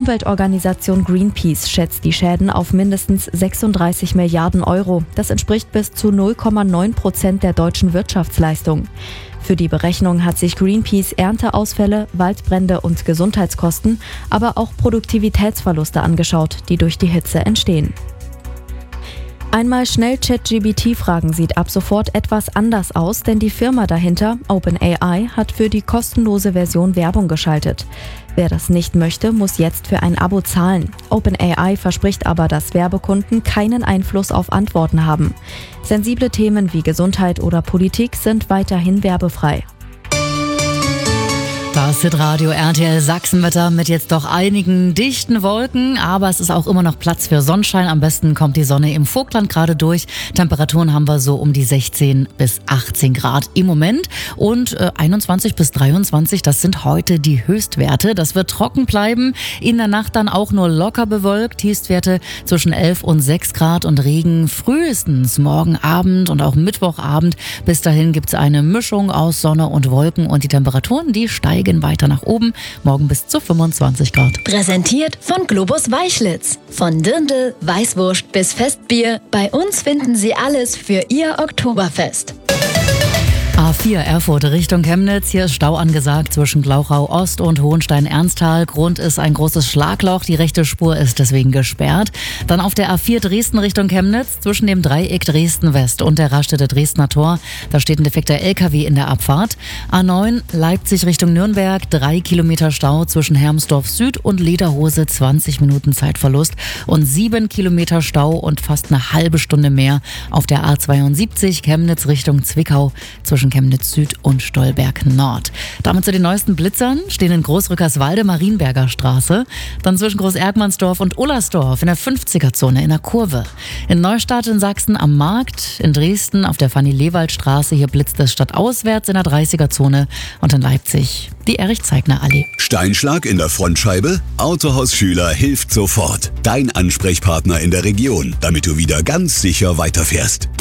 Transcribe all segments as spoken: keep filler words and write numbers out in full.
Umweltorganisation Greenpeace schätzt die Schäden auf mindestens sechsunddreißig Milliarden Euro. Das entspricht bis zu null Komma neun Prozent der deutschen Wirtschaftsleistung. Für die Berechnung hat sich Greenpeace Ernteausfälle, Waldbrände und Gesundheitskosten, aber auch Produktivitätsverluste angeschaut, die durch die Hitze entstehen. Einmal schnell ChatGPT fragen sieht ab sofort etwas anders aus, denn die Firma dahinter, OpenAI, hat für die kostenlose Version Werbung geschaltet. Wer das nicht möchte, muss jetzt für ein Abo zahlen. OpenAI verspricht aber, dass Werbekunden keinen Einfluss auf Antworten haben. Sensible Themen wie Gesundheit oder Politik sind weiterhin werbefrei. Das Hitradio R T L Sachsenwetter mit jetzt doch einigen dichten Wolken, aber es ist auch immer noch Platz für Sonnenschein. Am besten kommt die Sonne im Vogtland gerade durch. Temperaturen haben wir so um die sechzehn bis achtzehn Grad im Moment und äh, einundzwanzig bis dreiundzwanzig, das sind heute die Höchstwerte. Das wird trocken bleiben, in der Nacht dann auch nur locker bewölkt. Tiefstwerte zwischen elf und sechs Grad und Regen frühestens morgen Abend und auch Mittwochabend. Bis dahin gibt es eine Mischung aus Sonne und Wolken und die Temperaturen, die steigen weiter nach oben, morgen bis zu fünfundzwanzig Grad. Präsentiert von Globus Weichlitz. Von Dirndl, Weißwurst bis Festbier, bei uns finden Sie alles für Ihr Oktoberfest. A vier Erfurt Richtung Chemnitz. Hier ist Stau angesagt zwischen Glauchau Ost und Hohenstein-Ernsthal. Grund ist ein großes Schlagloch. Die rechte Spur ist deswegen gesperrt. Dann auf der A vier Dresden Richtung Chemnitz zwischen dem Dreieck Dresden West und der Raststätte Dresdner Tor. Da steht ein defekter L K W in der Abfahrt. A neun Leipzig Richtung Nürnberg. Drei Kilometer Stau zwischen Hermsdorf Süd und Lederhose. zwanzig Minuten Zeitverlust. Und sieben Kilometer Stau und fast eine halbe Stunde mehr auf der A zweiundsiebzig Chemnitz Richtung Zwickau zwischen Chemnitz Süd und Stolberg Nord. Damit zu den neuesten Blitzern stehen in Großrückerswalde Marienberger Straße, dann zwischen Groß-Erkmannsdorf und Ullersdorf in der fünfziger-Zone in der Kurve. In Neustadt in Sachsen am Markt, in Dresden auf der Fanny-Lewald-Straße, hier blitzt es stadtauswärts in der dreißiger-Zone und in Leipzig die Erich-Zeigner-Allee. Steinschlag in der Frontscheibe? Autohaus Schüler hilft sofort. Dein Ansprechpartner in der Region, damit du wieder ganz sicher weiterfährst.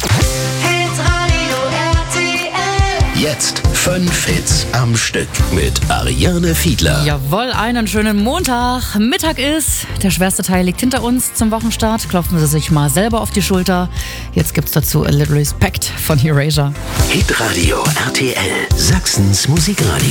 Jetzt fünf Hits am Stück mit Ariane Fiedler. Jawohl, einen schönen Montag. Mittag ist, der schwerste Teil liegt hinter uns zum Wochenstart. Klopfen Sie sich mal selber auf die Schulter. Jetzt gibt's dazu A Little Respect von Erasure. Hitradio R T L, Sachsens Musikradio.